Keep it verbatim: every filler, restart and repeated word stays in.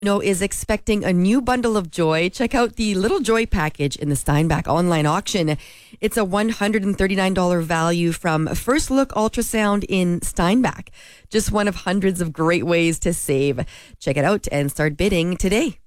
know, is expecting a new bundle of joy. Check out the Little Joy package in the Steinbach online auction. It's a one hundred thirty-nine dollars value from First Look Ultrasound in Steinbach. Just one of hundreds of great ways to save. Check it out and start bidding today.